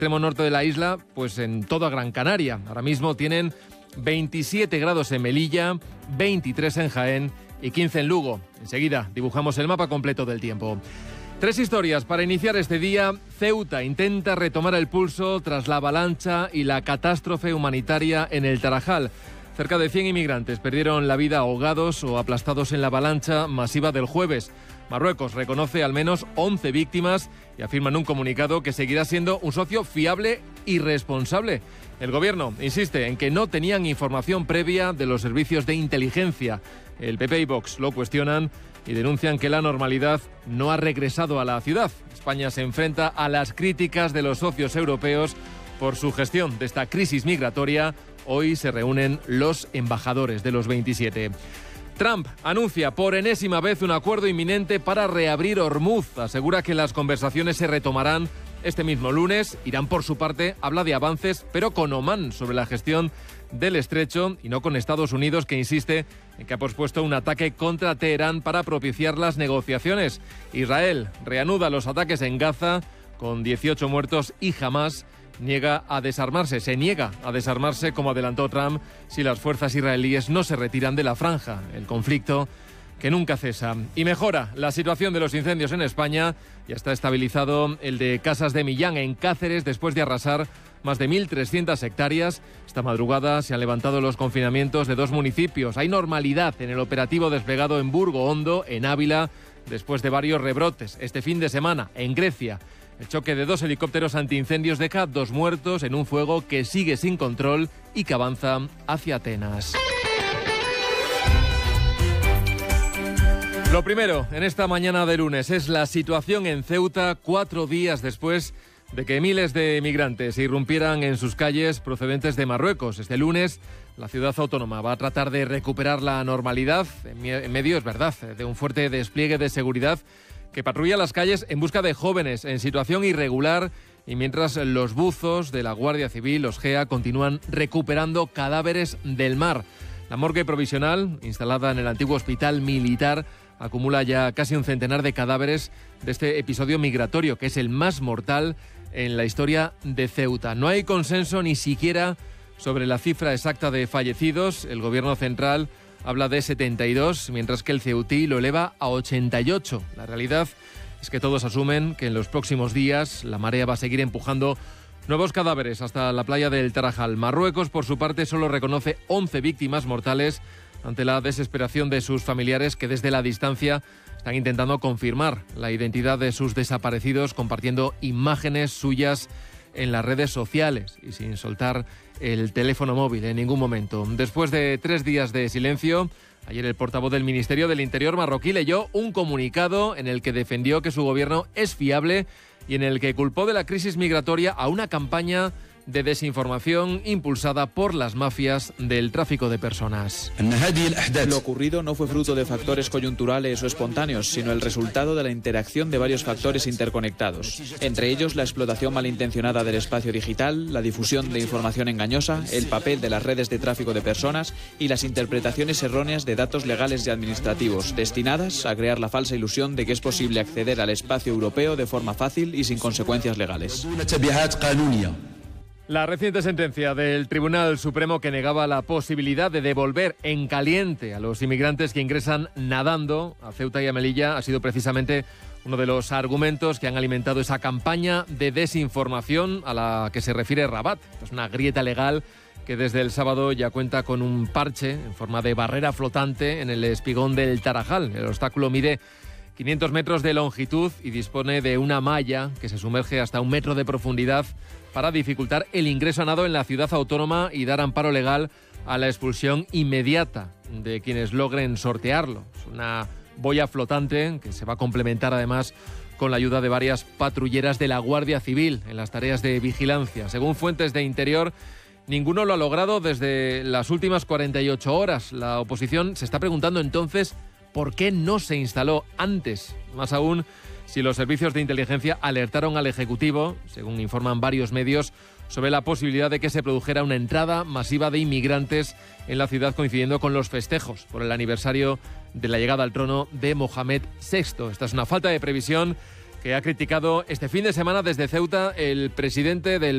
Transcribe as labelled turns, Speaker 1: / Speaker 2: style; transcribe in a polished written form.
Speaker 1: extremo norte de la isla, pues en toda Gran Canaria. Ahora mismo tienen 27 grados en Melilla, 23 en Jaén y 15 en Lugo. Enseguida dibujamos el mapa completo del tiempo. 3 historias para iniciar este día. Ceuta intenta retomar el pulso tras la avalancha y la catástrofe humanitaria en el Tarajal. Cerca de 100 inmigrantes perdieron la vida ahogados o aplastados en la avalancha masiva del jueves. Marruecos reconoce al menos 11 víctimas y afirma en un comunicado que seguirá siendo un socio fiable y responsable. El gobierno insiste en que no tenían información previa de los servicios de inteligencia. El PP y Vox lo cuestionan y denuncian que la normalidad no ha regresado a la ciudad. España se enfrenta a las críticas de los socios europeos por su gestión de esta crisis migratoria. Hoy se reúnen los embajadores de los 27. Trump anuncia por enésima vez un acuerdo inminente para reabrir Hormuz. Asegura que las conversaciones se retomarán este mismo lunes. Irán, por su parte, habla de avances, pero con Omán, sobre la gestión del estrecho y no con Estados Unidos, que insiste en que ha pospuesto un ataque contra Teherán para propiciar las negociaciones. Israel reanuda los ataques en Gaza con 18 muertos y Hamás se niega a desarmarse, como adelantó Trump, si las fuerzas israelíes no se retiran de la franja. El conflicto que nunca cesa. Y mejora la situación de los incendios en España. Ya está estabilizado el de Casas de Millán en Cáceres después de arrasar más de 1.300 hectáreas. Esta madrugada se han levantado los confinamientos de 2 municipios. Hay normalidad en el operativo desplegado en Burgo Hondo, en Ávila, después de varios rebrotes. Este fin de semana, en Grecia, el choque de 2 helicópteros antiincendios deja 2 muertos en un fuego que sigue sin control y que avanza hacia Atenas. Lo primero en esta mañana de lunes es la situación en Ceuta 4 días después de que miles de migrantes irrumpieran en sus calles procedentes de Marruecos. Este lunes la ciudad autónoma va a tratar de recuperar la normalidad en medio, es verdad, de un fuerte despliegue de seguridad que patrulla las calles en busca de jóvenes en situación irregular, y mientras los buzos de la Guardia Civil, los GEA, continúan recuperando cadáveres del mar. La morgue provisional, instalada en el antiguo hospital militar, acumula ya casi un centenar de cadáveres de este episodio migratorio, que es el más mortal en la historia de Ceuta. No hay consenso ni siquiera sobre la cifra exacta de fallecidos. El gobierno central habla de 72, mientras que el ceutí lo eleva a 88. La realidad es que todos asumen que en los próximos días la marea va a seguir empujando nuevos cadáveres hasta la playa del Tarajal. Marruecos, por su parte, solo reconoce 11 víctimas mortales ante la desesperación de sus familiares, que desde la distancia están intentando confirmar la identidad de sus desaparecidos, compartiendo imágenes suyas en las redes sociales y sin soltar el teléfono móvil en ningún momento. Después de 3 días de silencio, ayer el portavoz del Ministerio del Interior marroquí leyó un comunicado en el que defendió que su gobierno es fiable y en el que culpó de la crisis migratoria a una campaña de desinformación impulsada por las mafias del tráfico de personas.
Speaker 2: Lo ocurrido no fue fruto de factores coyunturales o espontáneos, sino el resultado de la interacción de varios factores interconectados, entre ellos la explotación malintencionada del espacio digital, la difusión de información engañosa, el papel de las redes de tráfico de personas y las interpretaciones erróneas de datos legales y administrativos, destinadas a crear la falsa ilusión de que es posible acceder al espacio europeo de forma fácil y sin consecuencias legales.
Speaker 1: La reciente sentencia del Tribunal Supremo, que negaba la posibilidad de devolver en caliente a los inmigrantes que ingresan nadando a Ceuta y a Melilla, ha sido precisamente uno de los argumentos que han alimentado esa campaña de desinformación a la que se refiere Rabat. Es una grieta legal que desde el sábado ya cuenta con un parche en forma de barrera flotante en el espigón del Tarajal. El obstáculo mide 500 metros de longitud y dispone de una malla que se sumerge hasta 1 metro de profundidad para dificultar el ingreso a nado en la ciudad autónoma y dar amparo legal a la expulsión inmediata de quienes logren sortearlo. Es una boya flotante que se va a complementar además con la ayuda de varias patrulleras de la Guardia Civil en las tareas de vigilancia. Según fuentes de Interior, ninguno lo ha logrado desde las últimas 48 horas. La oposición se está preguntando entonces por qué no se instaló antes. Más aún, si los servicios de inteligencia alertaron al Ejecutivo, según informan varios medios, sobre la posibilidad de que se produjera una entrada masiva de inmigrantes en la ciudad, coincidiendo con los festejos por el aniversario de la llegada al trono de Mohamed VI. Esta es una falta de previsión que ha criticado este fin de semana desde Ceuta el presidente del